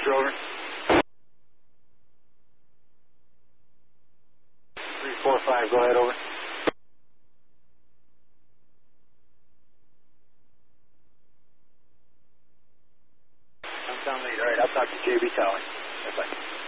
Roger, over. 345, go ahead, over. I'm down lead. All right, I'll talk to JB Tower. Bye-bye.